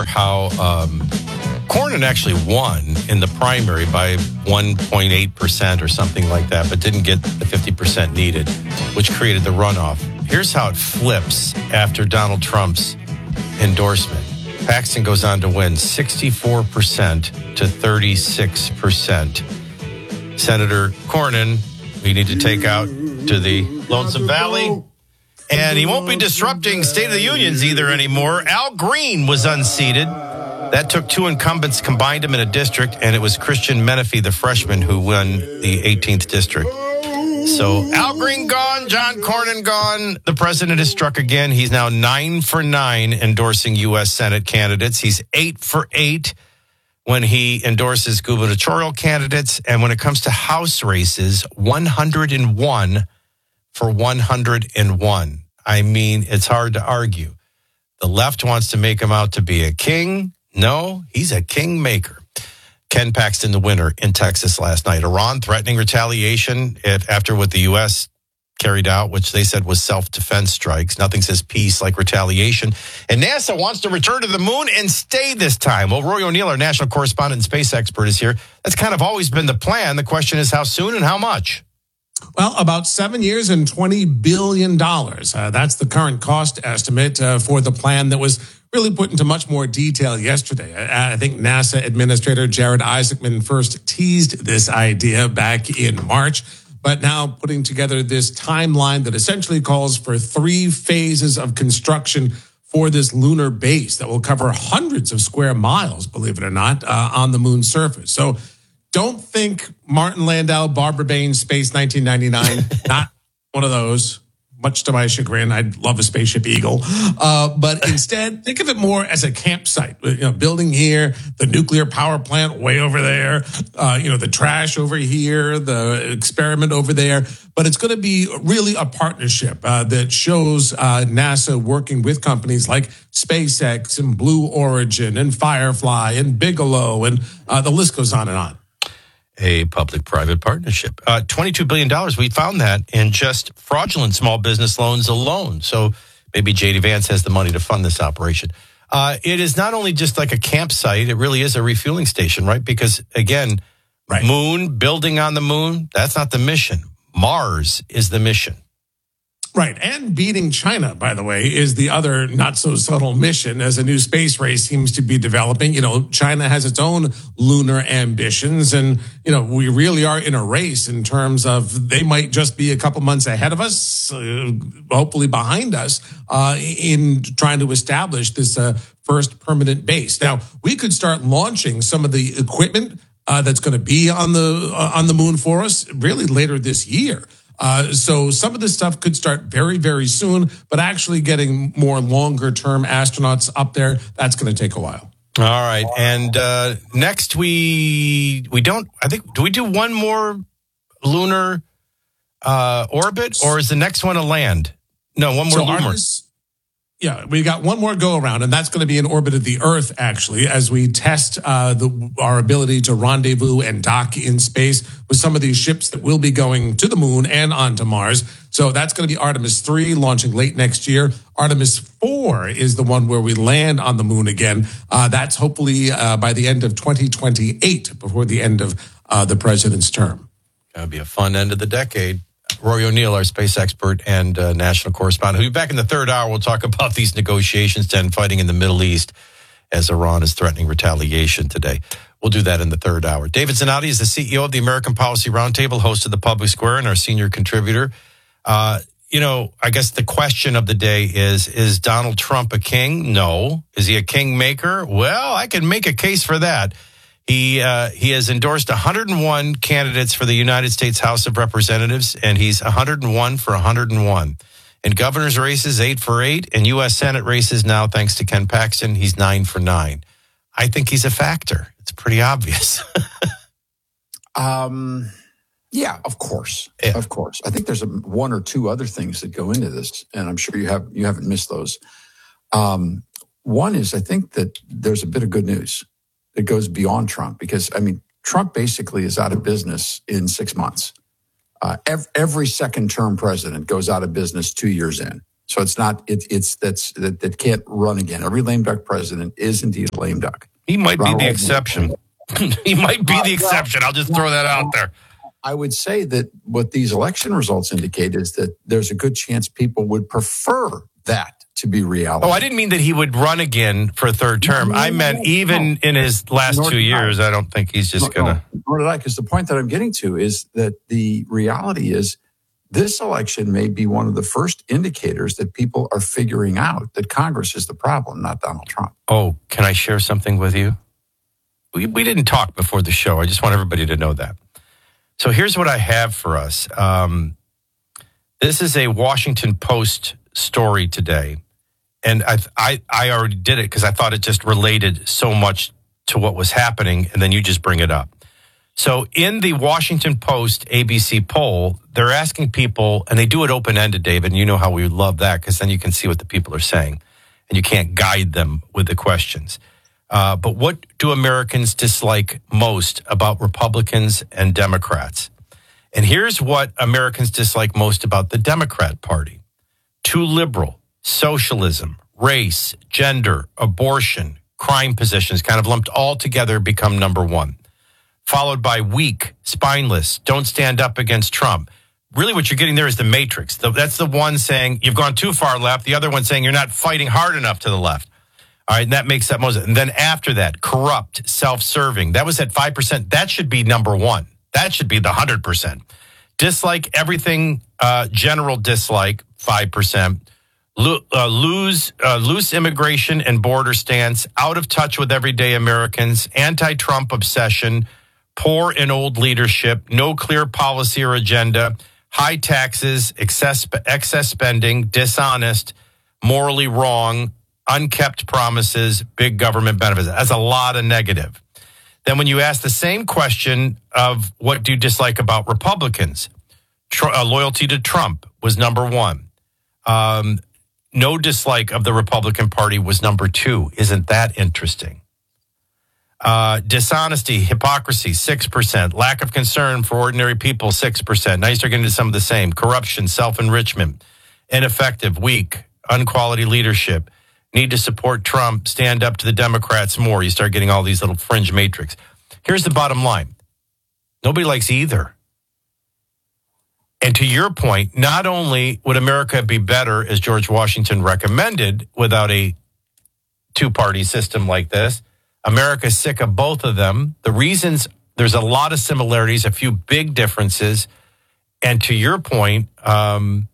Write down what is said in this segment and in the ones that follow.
earlier how Cornyn actually won in the primary by 1.8% or something like that, but didn't get the 50% needed, which created the runoff. Here's how it flips after Donald Trump's endorsement. Paxton goes on to win 64% to 36%. Senator Cornyn, we need to take out to the Lonesome Valley. And he won't be disrupting State of the Unions either anymore. Al Green was unseated. That took two incumbents, combined them in a district, and it was Christian Menefee, the freshman, who won the 18th district. So Al Green gone, John Cornyn gone. The president has struck again. He's now 9 for 9 endorsing U.S. Senate candidates. He's 8 for 8 when he endorses gubernatorial candidates. And when it comes to House races, 101 for 101. I mean, it's hard to argue. The left wants to make him out to be a king. No, he's a kingmaker. Ken Paxton, the winner in Texas last night. Iran threatening retaliation after what the U.S. carried out, which they said was self-defense strikes. Nothing says peace like retaliation. And NASA wants to return to the moon and stay this time. Well, Roy O'Neill, our national correspondent and space expert, is here. That's kind of always been the plan. The question is how soon and how much? Well, about 7 years and $20 billion. That's the current cost estimate for the plan that was really put into much more detail yesterday. I think NASA Administrator Jared Isaacman first teased this idea back in March, but now putting together this timeline that essentially calls for 3 phases of construction for this lunar base that will cover hundreds of square miles, believe it or not, on the moon's surface. So don't think Martin Landau, Barbara Bain, Space 1999, not one of those. Much to my chagrin, I'd love a Spaceship Eagle. But instead, think of it more as a campsite. Building here, the nuclear power plant way over there, the trash over here, the experiment over there. But it's going to be really a partnership that shows NASA working with companies like SpaceX and Blue Origin and Firefly and Bigelow, and the list goes on and on. A public-private partnership. $22 billion. We found that in just fraudulent small business loans alone. So maybe J.D. Vance has the money to fund this operation. It is not only just like a campsite. It really is a refueling station, right? Because, again, right. Moon, building on the moon, that's not the mission. Mars is the mission. Right. And beating China, by the way, is the other not so subtle mission as a new space race seems to be developing. China has its own lunar ambitions. And, we really are in a race in terms of they might just be a couple months ahead of us, hopefully behind us, in trying to establish this first permanent base. Now, we could start launching some of the equipment that's going to be on the moon for us really later this year. So some of this stuff could start very, very soon, but actually getting more longer-term astronauts up there, that's going to take a while. All right. And next we don't, I think, do we do one more lunar orbit, or is the next one a land? No, one more lunar. Yeah, we got one more go around, and that's going to be in orbit of the Earth, actually, as we test our ability to rendezvous and dock in space with some of these ships that will be going to the moon and onto Mars. So that's going to be Artemis 3, launching late next year. Artemis 4 is the one where we land on the moon again. That's hopefully by the end of 2028, before the end of the president's term. That'll be a fun end of the decade. Roy O'Neill, our space expert and national correspondent, who'll be back in the third hour. We'll talk about these negotiations to end fighting in the Middle East as Iran is threatening retaliation today. We'll do that in the third hour. David Zanotti is the CEO of the American Policy Roundtable, host of the Public Square, and our senior contributor. I guess the question of the day is Donald Trump a king? No. Is he a kingmaker? Well, I can make a case for that. He has endorsed 101 candidates for the United States House of Representatives, and he's 101 for 101. In governor's races, 8 for 8, and U.S. Senate races now, thanks to Ken Paxton, he's 9 for 9. I think he's a factor. It's pretty obvious. Yeah, of course. Yeah. Of course. I think there's one or two other things that go into this, and I'm sure you haven't missed those. One is I think that there's a bit of good news that goes beyond Trump, because, Trump basically is out of business in 6 months. Every second-term president goes out of business 2 years in. So it's not, that can't run again. Every lame duck president is indeed a lame duck. He might be the exception. He might be the exception. I'll just throw that out there. I would say that what these election results indicate is that there's a good chance people would prefer that to be reality. Oh, I didn't mean that he would run again for a third term. I meant even in his last 2 years, I don't think he's just going to. Nor did I, because the point that I'm getting to is that the reality is this election may be one of the first indicators that people are figuring out that Congress is the problem, not Donald Trump. Oh, can I share something with you? We didn't talk before the show. I just want everybody to know that. So here's what I have for us. This is a Washington Post story today. And I already did it because I thought it just related so much to what was happening. And then you just bring it up. So in the Washington Post ABC poll, they're asking people, and they do it open-ended, David, and you know how we love that because then you can see what the people are saying. And you can't guide them with the questions. But what do Americans dislike most about Republicans and Democrats? And here's what Americans dislike most about the Democrat Party. Too liberal, socialism, race, gender, abortion, crime positions, kind of lumped all together, become number one. Followed by weak, spineless, don't stand up against Trump. Really what you're getting there is the matrix. That's the one saying you've gone too far left. The other one saying you're not fighting hard enough to the left. All right, and that makes that most. And then after that, corrupt, self-serving. That was at 5%. That should be number one. That should be the 100%. Dislike everything, general dislike, 5%. Loose immigration and border stance, out of touch with everyday Americans, anti-Trump obsession, poor and old leadership, no clear policy or agenda, high taxes, excess spending, dishonest, morally wrong, unkept promises, big government benefits. That's a lot of negative. Then when you ask the same question of what do you dislike about Republicans, loyalty to Trump was number one. No dislike of the Republican Party was number two. Isn't that interesting? Dishonesty, hypocrisy, 6%. Lack of concern for ordinary people, 6%. Now you start getting into some of the same. Corruption, self-enrichment, ineffective, weak, unquality leadership. Need to support Trump, stand up to the Democrats more. You start getting all these little fringe matrix. Here's the bottom line. Nobody likes either. And to your point, not only would America be better, as George Washington recommended, without a two-party system like this, America's sick of both of them. The reasons, there's a lot of similarities, a few big differences. And to your point, they're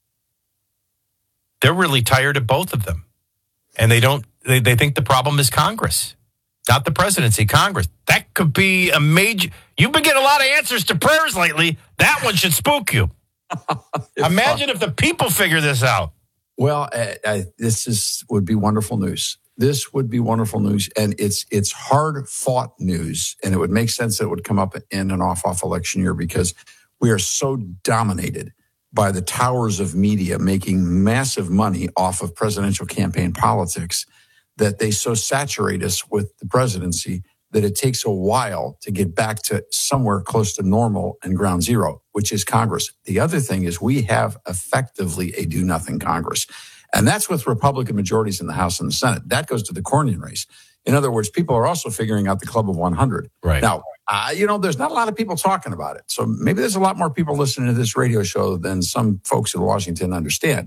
really tired of both of them. And they think the problem is Congress, not the presidency, Congress. That could be a major. You've been getting a lot of answers to prayers lately. That one should spook you. Imagine if the people figure this out. Well, would be wonderful news. This would be wonderful news. And it's hard fought news. And it would make sense that it would come up in an off election year because we are so dominated by the towers of media making massive money off of presidential campaign politics that they so saturate us with the presidency that it takes a while to get back to somewhere close to normal and ground zero, which is Congress. The other thing is we have effectively a do-nothing Congress. And that's with Republican majorities in the House and the Senate. That goes to the Cornyn race. In other words, people are also figuring out the Club of 100. Right. Now, there's not a lot of people talking about it. So maybe there's a lot more people listening to this radio show than some folks in Washington understand.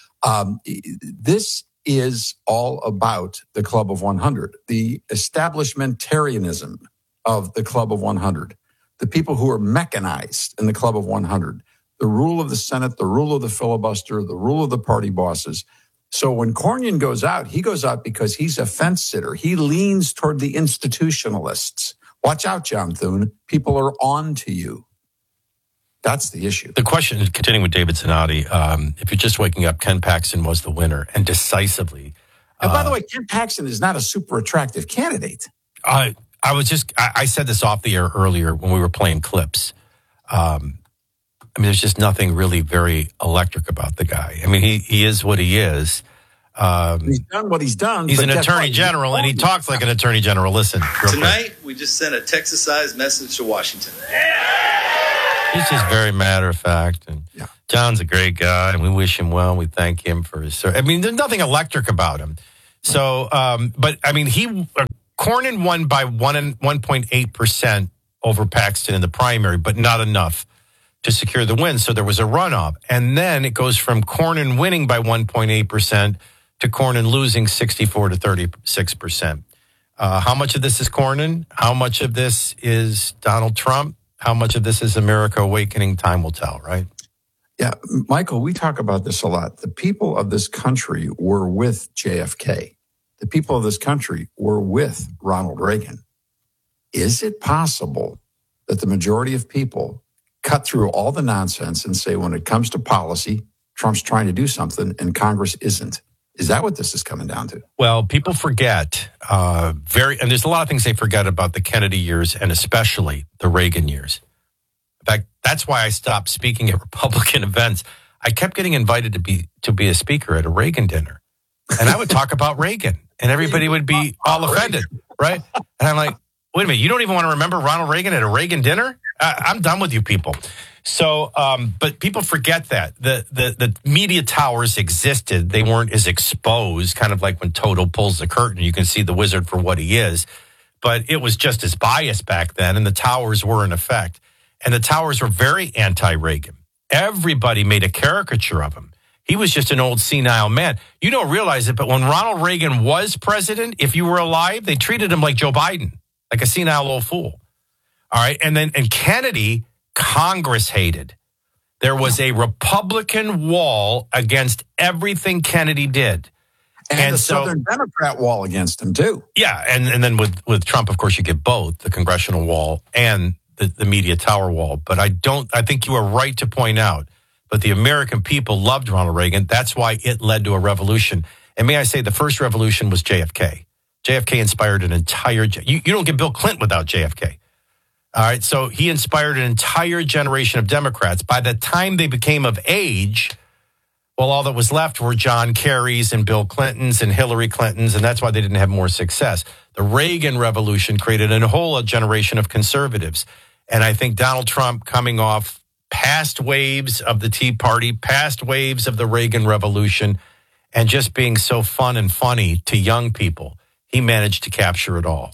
This is all about the Club of 100, the establishmentarianism of the Club of 100, the people who are mechanized in the Club of 100, the rule of the Senate, the rule of the filibuster, the rule of the party bosses. So when Cornyn goes out, he goes out because he's a fence sitter. He leans toward the institutionalists. Watch out, John Thune. People are on to you. That's the issue. The question, continuing with David Zanotti, if you're just waking up, Ken Paxton was the winner and decisively. And by the way, Ken Paxton is not a super attractive candidate. I said this off the air earlier when we were playing clips. There's just nothing really very electric about the guy. I mean, he is what he is. He's done what he's done. He's an attorney general, and he talks like an attorney general. Listen. Tonight, we just sent a Texas-sized message to Washington. He's just very matter of fact. And John's a great guy, and we wish him well. We thank him for his service. I mean, there's nothing electric about him. So, but I mean, Cornyn won by 1.8% over Paxton in the primary, but not enough to secure the win. So there was a runoff. And then it goes from Cornyn winning by 1.8% to Cornyn losing 64 to 36%. How much of this is Cornyn? How much of this is Donald Trump? How much of this is America awakening? Time will tell, right? Yeah, Michael, we talk about this a lot. The people of this country were with JFK. The people of this country were with Ronald Reagan. Is it possible that the majority of people cut through all the nonsense and say, when it comes to policy, Trump's trying to do something and Congress isn't? Is that what this is coming down to? Well, people forget and there's a lot of things they forget about the Kennedy years and especially the Reagan years. In fact, that's why I stopped speaking at Republican events. I kept getting invited to be a speaker at a Reagan dinner, and I would talk about Reagan, and everybody would be all offended, right? And I'm like, wait a minute, you don't even want to remember Ronald Reagan at a Reagan dinner? I'm done with you people. So, but people forget that the media towers existed. They weren't as exposed, kind of like when Toto pulls the curtain, you can see the wizard for what he is. But it was just as biased back then, and the towers were in effect. And the towers were very anti-Reagan. Everybody made a caricature of him. He was just an old senile man. You don't realize it, but when Ronald Reagan was president, if you were alive, they treated him like Joe Biden, like a senile old fool. All right. And Kennedy, Congress hated. There was a Republican wall against everything Kennedy did. And the Southern Democrat wall against him, too. Yeah. And then with Trump, of course, you get both the congressional wall and the media tower wall. But I think you are right to point out, but the American people loved Ronald Reagan. That's why it led to a revolution. And may I say, the first revolution was JFK. JFK inspired an entire, you don't get Bill Clinton without JFK. All right. So he inspired an entire generation of Democrats. By the time they became of age, well, all that was left were John Kerry's and Bill Clinton's and Hillary Clinton's. And that's why they didn't have more success. The Reagan Revolution created a whole generation of conservatives. And I think Donald Trump, coming off past waves of the Tea Party, past waves of the Reagan Revolution, and just being so fun and funny to young people, he managed to capture it all.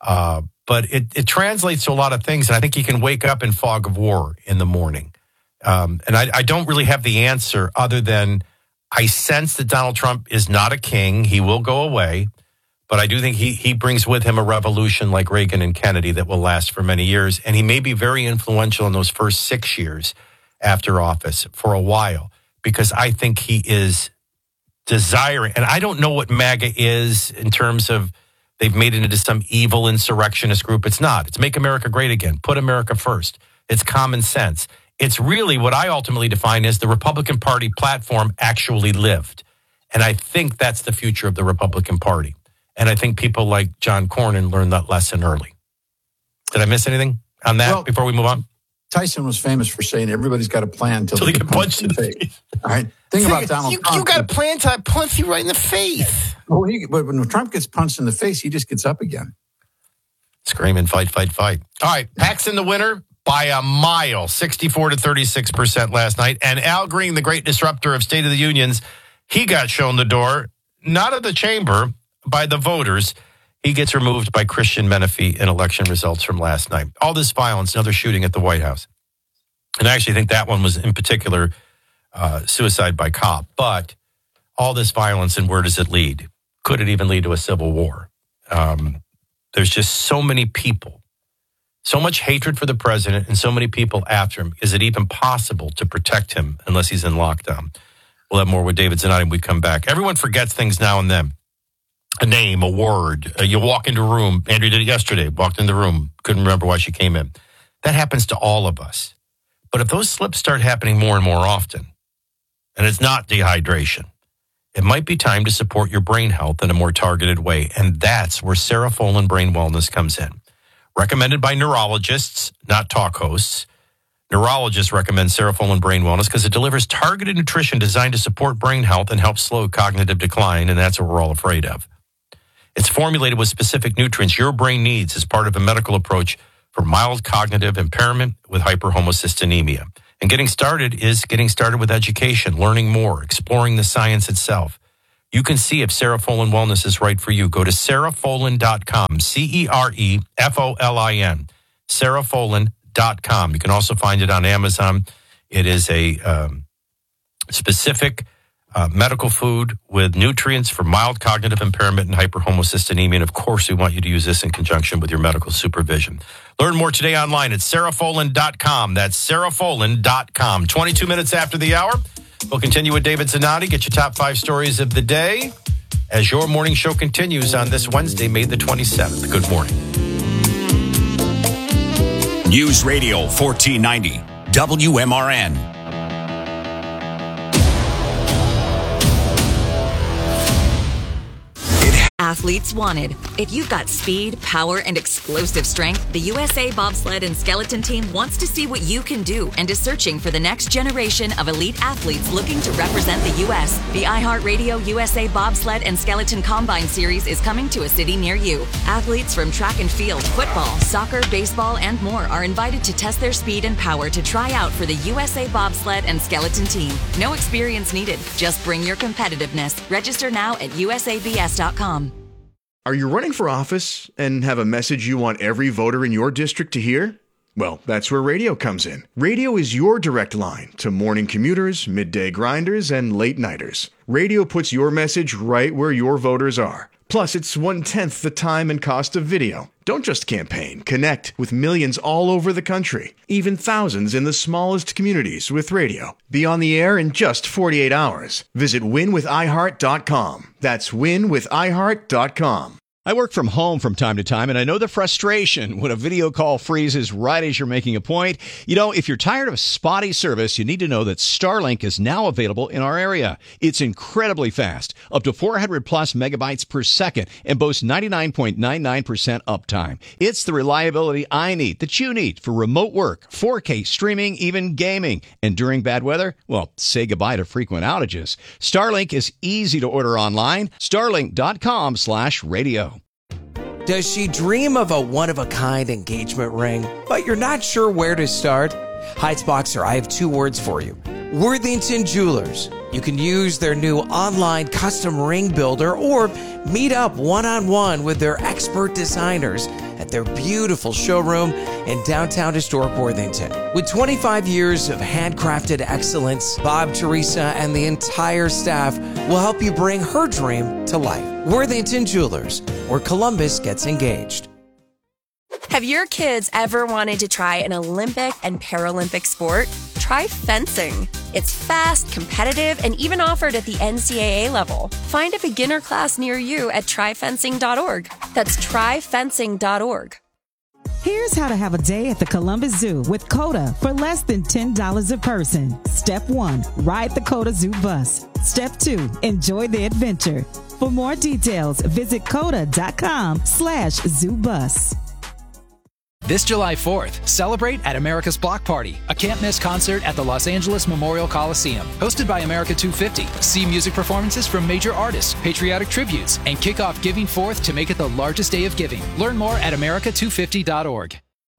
But it translates to a lot of things. And I think you can wake up in fog of war in the morning. And I don't really have the answer other than I sense that Donald Trump is not a king. He will go away. But I do think he brings with him a revolution like Reagan and Kennedy that will last for many years. And he may be very influential in those first 6 years after office for a while, because I think he is desiring. And I don't know what MAGA is in terms of they've made it into some evil insurrectionist group. It's not. It's Make America Great Again. Put America first. It's common sense. It's really what I ultimately define as the Republican Party platform actually lived. And I think that's the future of the Republican Party. And I think people like John Cornyn learned that lesson early. Did I miss anything on that before we move on? Tyson was famous for saying everybody's got a plan until they get punched in the face. All right. Think about Donald Trump. You got a plan till I punch you right in the face. Well, but when Trump gets punched in the face, he just gets up again. Screaming, fight, fight, fight. All right. Paxton the winner by a mile, 64 to 36% last night. And Al Green, the great disruptor of State of the Unions, he got shown the door, not of the chamber, by the voters. He gets removed by Christian Menefee in election results from last night. All this violence, another shooting at the White House. And I actually think that one was in particular suicide by cop. But all this violence, and where does it lead? Could it even lead to a civil war? There's just so many people, so much hatred for the president and so many people after him. Is it even possible to protect him unless he's in lockdown? We'll have more with David Zanotti when we come back. Everyone forgets things now and then. A name, a word. You walk into a room. Andrea did it yesterday. Walked in the room. Couldn't remember why she came in. That happens to all of us. But if those slips start happening more and more often, and it's not dehydration, it might be time to support your brain health in a more targeted way. And that's where Cerefolin Brain Wellness comes in. Recommended by neurologists, not talk hosts. Neurologists recommend Cerefolin Brain Wellness because it delivers targeted nutrition designed to support brain health and help slow cognitive decline. And that's what we're all afraid of. It's formulated with specific nutrients your brain needs as part of a medical approach for mild cognitive impairment with hyperhomocystinemia. And getting started is getting started with education, learning more, exploring the science itself. You can see if Sarah Folin Wellness is right for you. Go to sarahfolin.com, CEREFOLIN, sarahfolin.com. You can also find it on Amazon. It is a specific medical food with nutrients for mild cognitive impairment and hyperhomocystinemia. And of course, we want you to use this in conjunction with your medical supervision. Learn more today online at sarahfolin.com. That's sarahfolin.com. 22 minutes after the hour. We'll continue with David Zanotti. Get your top 5 stories of the day as your morning show continues on this Wednesday, May the 27th. Good morning. News Radio 1490, WMRN. Athletes wanted. If you've got speed, power, and explosive strength, the USA Bobsled and Skeleton Team wants to see what you can do and is searching for the next generation of elite athletes looking to represent the U.S. The iHeartRadio USA Bobsled and Skeleton Combine Series is coming to a city near you. Athletes from track and field, football, soccer, baseball, and more are invited to test their speed and power to try out for the USA Bobsled and Skeleton Team. No experience needed. Just bring your competitiveness. Register now at usabs.com. Are you running for office and have a message you want every voter in your district to hear? Well, that's where radio comes in. Radio is your direct line to morning commuters, midday grinders, and late nighters. Radio puts your message right where your voters are. Plus, it's 1/10 the time and cost of video. Don't just campaign. Connect with millions all over the country, even thousands in the smallest communities with radio. Be on the air in just 48 hours. Visit winwithiheart.com. That's winwithiheart.com. I work from home from time to time, and I know the frustration when a video call freezes right as you're making a point. You know, if you're tired of spotty service, you need to know that Starlink is now available in our area. It's incredibly fast, up to 400 plus megabytes per second, and boasts 99.99% uptime. It's the reliability I need, that you need, for remote work, 4K streaming, even gaming. And during bad weather, well, say goodbye to frequent outages. Starlink is easy to order online. Starlink.com/radio. Does she dream of a one-of-a-kind engagement ring, but you're not sure where to start? Heights Boxer, I have 2 words for you. Worthington Jewelers. You can use their new online custom ring builder or meet up one-on-one with their expert designers at their beautiful showroom in downtown historic Worthington. With 25 years of handcrafted excellence, Bob, Teresa, and the entire staff will help you bring her dream to life. Worthington Jewelers, where Columbus gets engaged. Have your kids ever wanted to try an Olympic and Paralympic sport? Try fencing. It's fast, competitive, and even offered at the NCAA level. Find a beginner class near you at tryfencing.org. That's tryfencing.org. Here's how to have a day at the Columbus Zoo with COTA for less than $10 a person. Step 1, ride the COTA Zoo bus. Step 2, enjoy the adventure. For more details, visit COTA.com/zoobus. This July 4th, celebrate at America's Block Party, a can't-miss concert at the Los Angeles Memorial Coliseum. Hosted by America 250. See music performances from major artists, patriotic tributes, and kick off Giving Forth to make it the largest day of giving. Learn more at america250.org.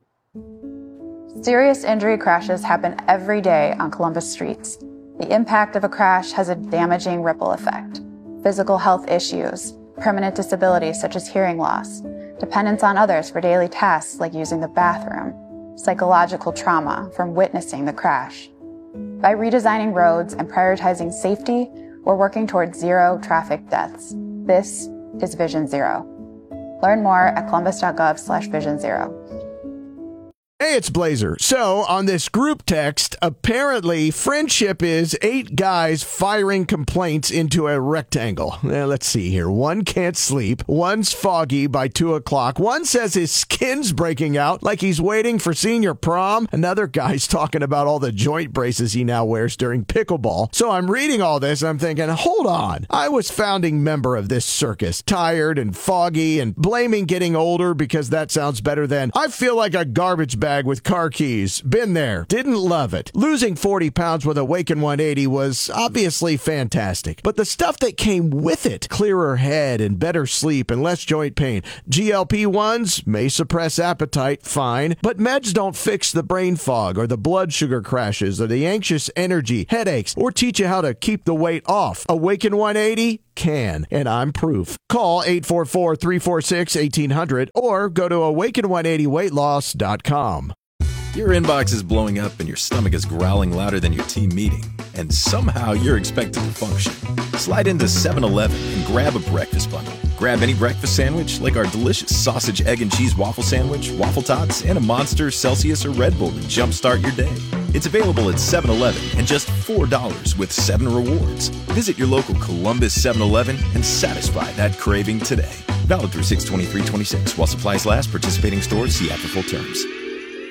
Serious injury crashes happen every day on Columbus streets. The impact of a crash has a damaging ripple effect. Physical health issues, permanent disabilities such as hearing loss, dependence on others for daily tasks like using the bathroom, psychological trauma from witnessing the crash. By redesigning roads and prioritizing safety, we're working towards 0 traffic deaths. This is Vision Zero. Learn more at columbus.gov/Vision Zero. Hey, it's Blazer. So, on this group text, apparently friendship is 8 guys firing complaints into a rectangle. Let's see here. One can't sleep. One's foggy by 2 o'clock. One says his skin's breaking out like he's waiting for senior prom. Another guy's talking about all the joint braces he now wears during pickleball. So I'm reading all this and I'm thinking, hold on. I was founding member of this circus, tired and foggy and blaming getting older because that sounds better than I feel like a garbage bag bag with car keys. Been there. Didn't love it. Losing 40 pounds with Awaken 180 was obviously fantastic. But the stuff that came with it, clearer head and better sleep and less joint pain. GLP-1s may suppress appetite, fine. But meds don't fix the brain fog or the blood sugar crashes or the anxious energy, headaches, or teach you how to keep the weight off. Awaken 180 can, and I'm proof. Call 844-346-1800 or go to awaken180weightloss.com. Your inbox is blowing up and your stomach is growling louder than your team meeting, and somehow you're expected to function. Slide into 7-Eleven and grab a breakfast bundle. Grab any breakfast sandwich like our delicious sausage, egg, and cheese waffle sandwich, waffle tots, and a Monster, Celsius, or Red Bull to jumpstart your day. It's available at 7-Eleven and just $4 with 7 rewards. Visit your local Columbus 7-Eleven and satisfy that craving today. Valid through 6/23/26 while supplies last. Participating stores see after full terms.